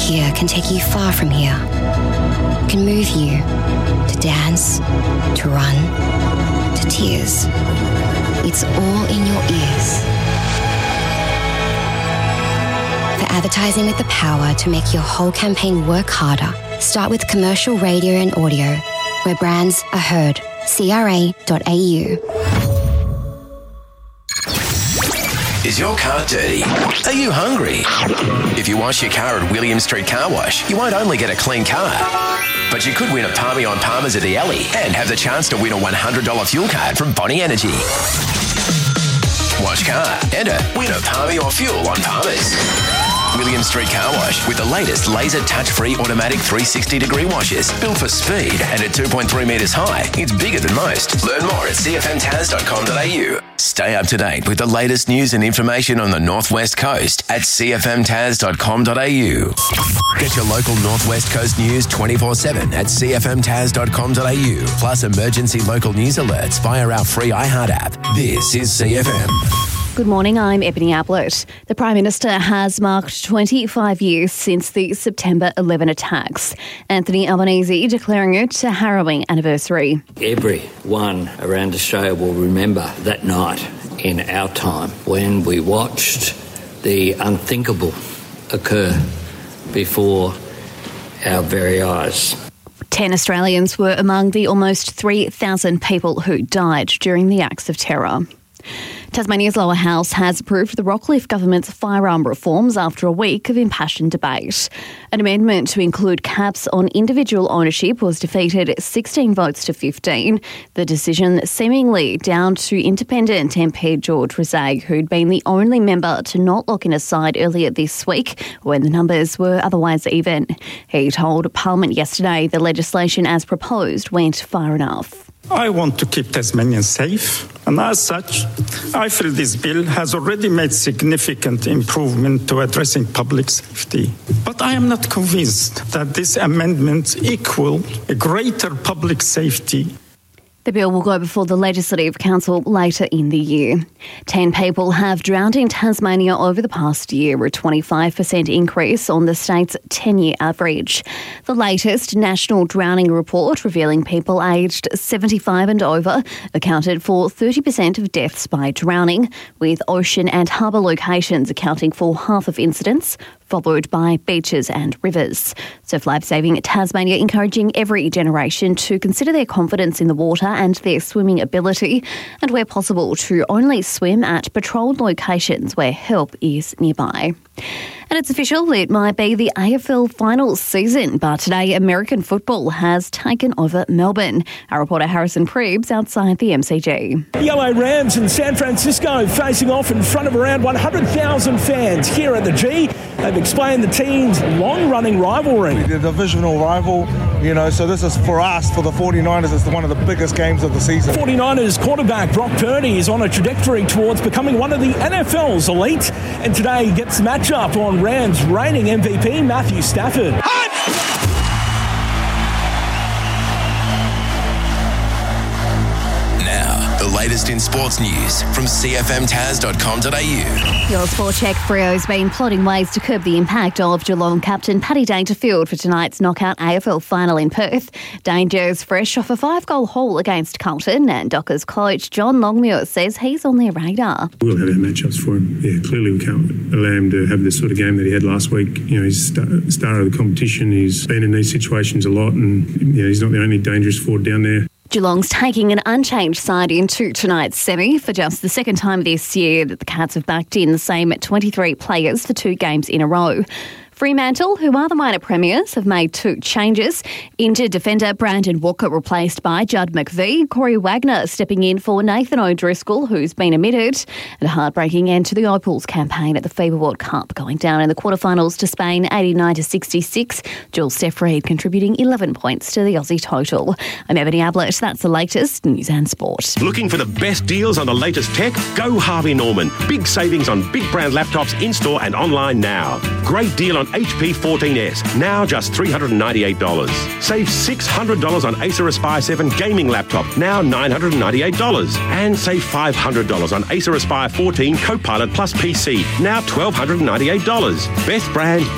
here can take you far from here. It can move you to dance, to run, to tears. It's all in your ears. For advertising with the power to make your whole campaign work harder, start with commercial radio and audio, where brands are heard. CRA.au. Is your car dirty? Are you hungry? If you wash your car at William Street Car Wash, you won't only get a clean car, but you could win a Palmy on Palmers at the Alley and have the chance to win a $100 fuel card from Bonnie Energy. Wash car, enter, win a Palmy or fuel on Palmers. William Street Car Wash with the latest laser touch-free automatic 360-degree washes. Built for speed and at 2.3 metres high. It's bigger than most. Learn more at cfmtaz.com.au. Stay up to date with the latest news and information on the Northwest Coast at cfmtaz.com.au. Get your local Northwest Coast news 24/7 at cfmtaz.com.au. Plus emergency local news alerts via our free iHeart app. This is CFM. Good morning, I'm Ebony Ablett. The Prime Minister has marked 25 years since the September 11 attacks. Anthony Albanese declaring it a harrowing anniversary. Everyone around Australia will remember that night in our time when we watched the unthinkable occur before our very eyes. 10 Australians were among the almost 3,000 people who died during the acts of terror. Tasmania's lower house has approved the Rockcliffe government's firearm reforms after a week of impassioned debate. An amendment to include caps on individual ownership was defeated 16 votes to 15. The decision seemingly down to independent MP George Rezag, who'd been the only member to not lock in a side earlier this week when the numbers were otherwise even. He told Parliament yesterday the legislation as proposed went far enough. I want to keep Tasmanians safe, and as such, I feel this bill has already made significant improvement to addressing public safety. But I am not convinced that this amendment equals a greater public safety. The bill will go before the Legislative Council later in the year. 10 people have drowned in Tasmania over the past year, a 25% increase on the state's 10-year average. The latest national drowning report revealing people aged 75 and over accounted for 30% of deaths by drowning, with ocean and harbour locations accounting for half of incidents, followed by beaches and rivers. Surf Life Saving Tasmania encouraging every generation to consider their confidence in the water and their swimming ability, and where possible to only swim at patrolled locations where help is nearby. And it's official, it might be the AFL finals season, but today American football has taken over Melbourne. Our reporter Harrison Prebes outside the MCG. The LA Rams in San Francisco facing off in front of around 100,000 fans here at the G. They've explained the team's long-running rivalry. The divisional rival, so this is for us, for the 49ers, it's one of the biggest games of the season. 49ers quarterback Brock Purdy is on a trajectory towards becoming one of the NFL's elite, and today he gets match up on Rams reigning MVP Matthew Stafford. Now, the latest in sports news from cfmtaz.com.au. Your Sport Check Freo's been plotting ways to curb the impact of Geelong captain Paddy Dangerfield for tonight's knockout AFL final in Perth. Danger's fresh off a 5-goal haul against Carlton, and Dockers coach John Longmuir says he's on their radar. We'll have our matchups for him. Yeah, clearly we can't allow him to have the sort of game that he had last week. He's star of the competition. He's been in these situations a lot, and he's not the only dangerous forward down there. Geelong's taking an unchanged side into tonight's semi. For just the second time this year that the Cats have backed in the same 23 players for 2 games in a row. Fremantle, who are the minor premiers, have made 2 changes. Injured defender Brandon Walker replaced by Judd McVie. Corey Wagner stepping in for Nathan O'Driscoll, who's been omitted. And a heartbreaking end to the Opals campaign at the FIBA World Cup, going down in the quarterfinals to Spain 89-66. Jules Steph-Reid contributing 11 points to the Aussie total. I'm Ebony Ablett. That's the latest news and sport. Looking for the best deals on the latest tech? Go Harvey Norman. Big savings on big brand laptops in-store and online now. Great deal on HP 14S, now just $398. Save $600 on Acer Aspire 7 gaming laptop, now $998. And save $500 on Acer Aspire 14 Copilot Plus PC, now $1,298. Best brand,